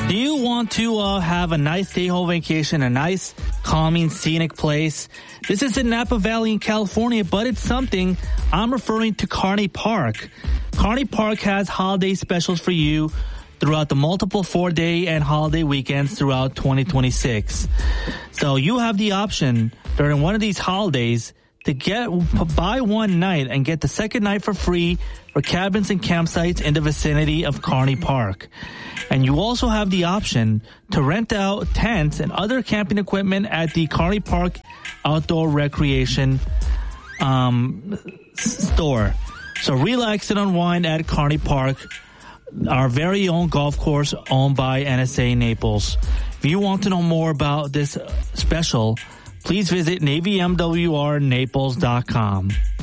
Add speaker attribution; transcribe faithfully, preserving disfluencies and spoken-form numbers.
Speaker 1: Do you want to uh, have a nice stay-home vacation, a nice, calming, scenic place? This is in Napa Valley in California, but it's something. I'm referring to Kearney Park. Kearney Park has holiday specials for you throughout the multiple four-day and holiday weekends throughout twenty twenty-six. So you have the option during one of these holidays to get buy one night and get the second night for free for cabins and campsites in the vicinity of Kearney Park. And you also have the option to rent out tents and other camping equipment at the Kearney Park Outdoor Recreation um, store. So relax and unwind at Kearney Park, our very own golf course owned by N S A Naples. If you want to know more about this special, please visit Navy M W R Naples dot com.